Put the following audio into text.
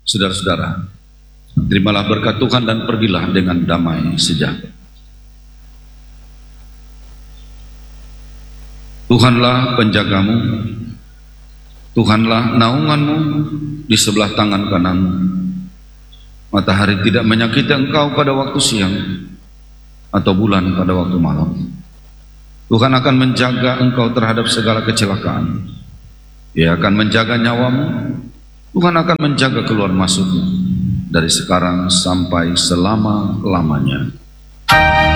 Saudara-saudara, terimalah berkat Tuhan dan pergilah dengan damai sejahtera. Tuhanlah penjagamu, Tuhanlah naunganmu di sebelah tangan kananmu. Matahari tidak menyakiti engkau pada waktu siang, atau bulan pada waktu malam. Tuhan akan menjaga engkau terhadap segala kecelakaan. Dia akan menjaga nyawamu. Tuhan akan menjaga keluar masukmu dari sekarang sampai selama-lamanya.